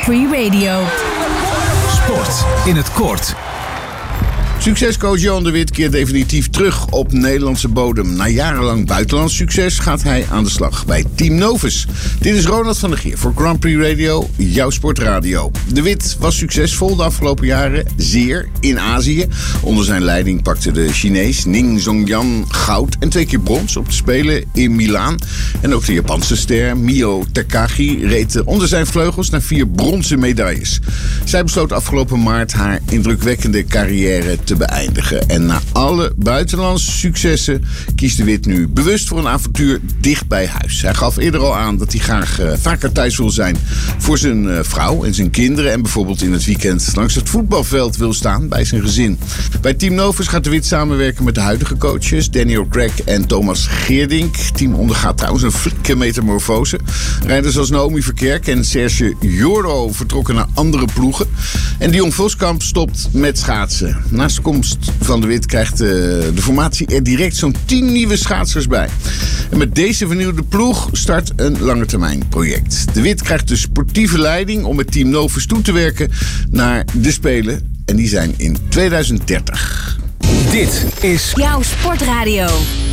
Prix Radio. Sport in het kort. Succescoach Johan de Wit keert definitief terug op Nederlandse bodem. Na jarenlang buitenlands succes gaat hij aan de slag bij Team Novus. Dit is Ronald van der Geer voor Grand Prix Radio, jouw sportradio. De Wit was succesvol de afgelopen jaren, zeer in Azië. Onder zijn leiding pakte de Chinees Ning Zhongyan goud en 2 keer brons op de Spelen in Milaan. En ook de Japanse ster Mio Takagi reed onder zijn vleugels naar 4 bronzen medailles. Zij besloot afgelopen maart haar indrukwekkende carrière te beëindigen. En na alle buitenlandse successen kiest de Wit nu bewust voor een avontuur dicht bij huis. Hij gaf eerder al aan dat hij graag vaker thuis wil zijn voor zijn vrouw en zijn kinderen. En bijvoorbeeld in het weekend langs het voetbalveld wil staan bij zijn gezin. Bij Team Novus gaat de Wit samenwerken met de huidige coaches Daniel Craig en Thomas Geerdink. Het team ondergaat trouwens een flinke metamorfose. Rijders als Naomi Verkerk en Serge Joro vertrokken naar andere ploegen. En Dion Voskamp stopt met schaatsen. Naast de komst van de Wit krijgt de formatie er direct zo'n 10 nieuwe schaatsers bij. En met deze vernieuwde ploeg start een langetermijnproject. De Wit krijgt de sportieve leiding om met Team Novus toe te werken naar de Spelen. En die zijn in 2030. Dit is Jouw sportradio.